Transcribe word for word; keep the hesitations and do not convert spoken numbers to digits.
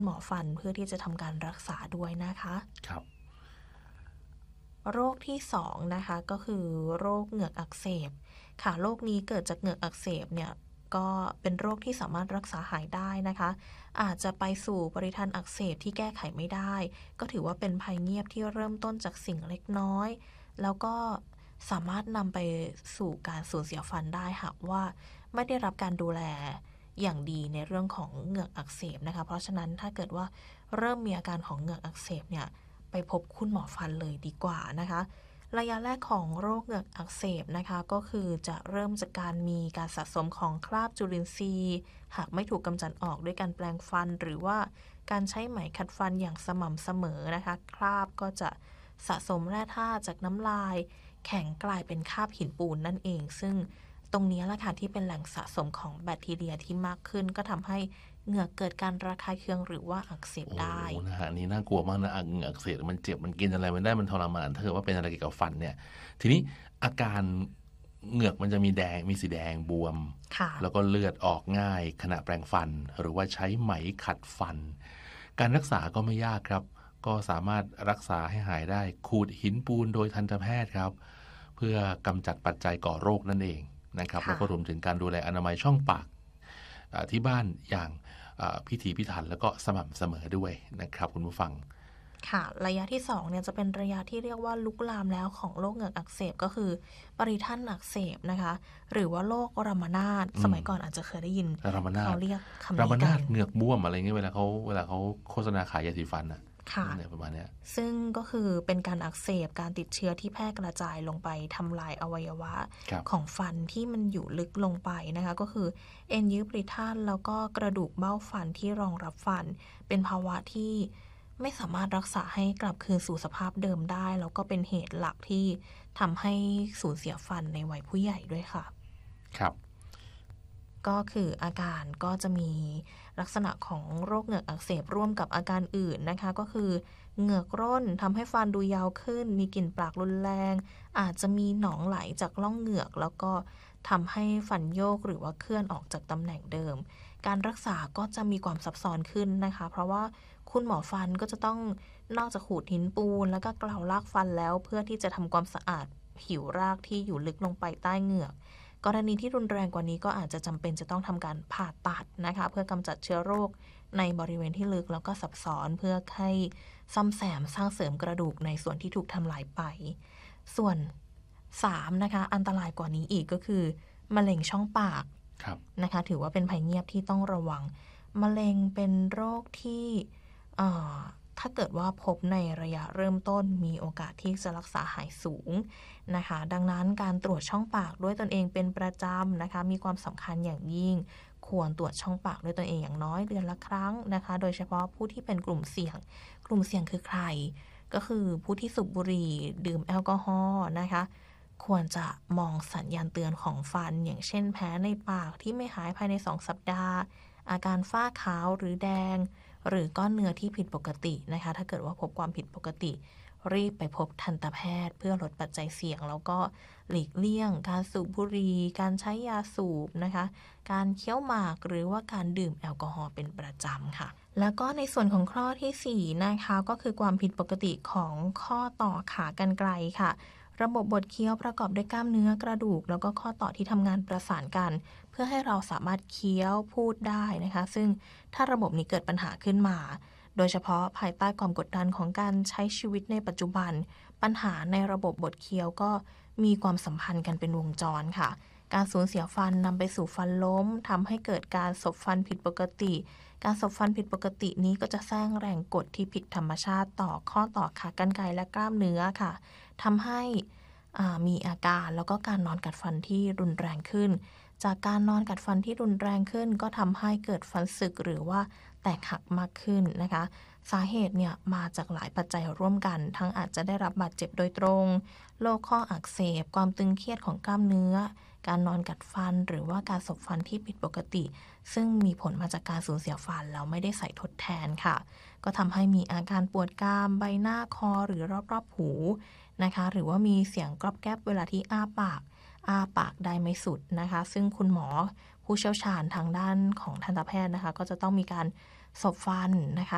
หมอฟันเพื่อที่จะทำการรักษาด้วยนะคะครับโรคที่สองนะคะก็คือโรคเหงือกอักเสบค่ะโรคนี้เกิดจากเหงือกอักเสบเนี่ยก็เป็นโรคที่สามารถรักษาหายได้นะคะอาจจะไปสู่ปริทันอักเสบที่แก้ไขไม่ได้ก็ถือว่าเป็นภัยเงียบที่เริ่มต้นจากสิ่งเล็กน้อยแล้วก็สามารถนำไปสู่การสูญเสียฟันได้หากว่าไม่ได้รับการดูแลอย่างดีในเรื่องของเหงือกอักเสบนะคะเพราะฉะนั้นถ้าเกิดว่าเริ่มมีอาการของเหงือกอักเสบเนี่ยไปพบคุณหมอฟันเลยดีกว่านะคะระยะแรกของโรคเหงือกอักเสบนะคะก็คือจะเริ่มจากการมีการสะสมของคราบจุลินทรีย์หากไม่ถูกกำจัดออกด้วยการแปรงฟันหรือว่าการใช้ไหมขัดฟันอย่างสม่ำเสมอนะคะคราบก็จะสะสมแร่ธาตุจากน้ำลายแข็งกลายเป็นคราบหินปูนนั่นเองซึ่งตรงนี้แหละค่ะที่เป็นแหล่งสะสมของแบคทีเรียที่มากขึ้นก็ทำให้เหงือกเกิดการระคายเคืองหรือว่าอักเสบได้โอ้นะฮะนี่น่ากลัวมากนะเหงือกอักเสบมันเจ็บมันกินอะไรมันได้มันทรมานถ้าเกิดว่าเป็นอะไรเกี่ยวกับฟันเนี่ยทีนี้อาการเหงือกมันจะมีแดงมีสีแดงบวมแล้วก็เลือดออกง่ายขณะแปรงฟันหรือว่าใช้ไหมขัดฟันการรักษาก็ไม่ยากครับก็สามารถรักษาให้หายได้ขูดหินปูนโดยทันตแพทย์ครับเพื่อกำจัดปัจจัยก่อโรคนั่นเองนะครับแล้วก็รวมถึงการดูแลอนามัยช่องปากที่บ้านอย่างพิถีพิถันแล้วก็สม่ำเสมอด้วยนะครับคุณผู้ฟังค่ะระยะที่สองเนี่ยจะเป็นระยะที่เรียกว่าลุกลามแล้วของโรคเหงือกอักเสบก็คือปริทันอักเสบนะคะหรือว่าโรครามานาตสมัยก่อนอาจจะเคยได้ยินเขาเรียกคำนี้กันรามานาตเหงือกบวมอะไรเงี้ยเวลาเขาเวลาเขาโฆษณาขายยาสีฟันอะค่ะประมาณนี้ซึ่งก็คือเป็นการอักเสบการติดเชื้อที่แพร่กระจายลงไปทำลายอวัยวะของฟันที่มันอยู่ลึกลงไปนะคะก็คือเอ็นยึดปริทันแล้วก็กระดูกเบ้าฟันที่รองรับฟันเป็นภาวะที่ไม่สามารถรักษาให้กลับคืนสู่สภาพเดิมได้แล้วก็เป็นเหตุหลักที่ทำให้สูญเสียฟันในวัยผู้ใหญ่ด้วยค่ะครับก็คืออาการก็จะมีลักษณะของโรคเหงือกอักเสบร่วมกับอาการอื่นนะคะก็คือเหงือกร่นทำให้ฟันดูยาวขึ้นมีกลิ่นปากรุนแรงอาจจะมีหนองไหลจากร่องเหงือกแล้วก็ทำให้ฟันโยกหรือว่าเคลื่อนออกจากตำแหน่งเดิมการรักษาก็จะมีความซับซ้อนขึ้นนะคะเพราะว่าคุณหมอฟันก็จะต้องนอกจากขูดหินปูนแล้วก็เกลารากฟันแล้วเพื่อที่จะทำความสะอาดผิวรากที่อยู่ลึกลงไปใต้เหงือกกรณีที่รุนแรงกว่านี้ก็อาจจะจำเป็นจะต้องทำการผ่าตัดนะคะเพื่อกำจัดเชื้อโรคในบริเวณที่ลึกแล้วก็ซับซ้อนเพื่อให้ซ่อมแซมสร้างเสริมกระดูกในส่วนที่ถูกทำลายไปส่วนสามนะคะอันตรายกว่านี้อีกก็คือมะเร็งช่องปากนะคะถือว่าเป็นภัยเงียบที่ต้องระวังมะเร็งเป็นโรคที่ถ้าเกิดว่าพบในระยะเริ่มต้นมีโอกาสที่จะรักษาหายสูงนะคะดังนั้นการตรวจช่องปากด้วยตนเองเป็นประจำนะคะมีความสำคัญอย่างยิ่งควรตรวจช่องปากด้วยตนเองอย่างน้อยเดือนละครั้งนะคะโดยเฉพาะผู้ที่เป็นกลุ่มเสี่ยงกลุ่มเสี่ยงคือใครก็คือผู้ที่สูบบุหรี่ดื่มแอลกอฮอล์นะคะควรจะมองสัญญาณเตือนของฟันอย่างเช่นแผลในปากที่ไม่หายภายในสองสัปดาห์อาการฝ้าขาวหรือแดงหรือก้อนเนื้อที่ผิดปกตินะคะถ้าเกิดว่าพบความผิดปกติรีบไปพบทันตแพทย์เพื่อลดปัจจัยเสี่ยงแล้วก็หลีกเลี่ยงการสูบบุหรี่การใช้ยาสูบนะคะการเคี้ยวหมากหรือว่าการดื่มแอลกอฮอล์เป็นประจำค่ะแล้วก็ในส่วนของข้อที่สี่นะคะก็คือความผิดปกติของข้อต่อขากรรไกรค่ะระบบบดเคี้ยวประกอบด้วยกล้ามเนื้อกระดูกแล้วก็ข้อต่อที่ทำงานประสานกันเพื่อให้เราสามารถเคี้ยวพูดได้นะคะซึ่งถ้าระบบนี้เกิดปัญหาขึ้นมาโดยเฉพาะภายใต้ความกดดันของการใช้ชีวิตในปัจจุบันปัญหาในระบบบดเคี้ยวก็มีความสัมพันธ์กันเป็นวงจรค่ะการสูญเสียฟันนำไปสู่ฟันล้มทำให้เกิดการสบฟันผิดปกติการสบฟันผิดปกตินี้ก็จะสร้างแรงกดที่ผิดธรรมชาติต่อข้อต่อขากรรไกรและกล้ามเนื้อค่ะทำให้มีอาการแล้วก็การนอนกัดฟันที่รุนแรงขึ้นจากการนอนกัดฟันที่รุนแรงขึ้นก็ทำให้เกิดฟันสึกหรือว่าแตกหักมากขึ้นนะคะสาเหตุเนี่ยมาจากหลายปัจจัยร่วมกันทั้งอาจจะได้รับบาดเจ็บโดยตรงโรคข้ออักเสบความตึงเครียดของกล้ามเนื้อการนอนกัดฟันหรือว่าการสบฟันที่ผิดปกติซึ่งมีผลมาจากการสูญเสียฟันแล้วไม่ได้ใส่ทดแทนค่ะก็ทำให้มีอาการปวดกรามใบหน้าคอหรือรอบๆหูนะคะหรือว่ามีเสียงกรอบแกรบเวลาที่อ้าปากอ้าปากได้ไม่สุดนะคะซึ่งคุณหมอผู้เชี่ยวชาญทางด้านของทันตแพทย์นะคะก็จะต้องมีการสบฟันนะคะ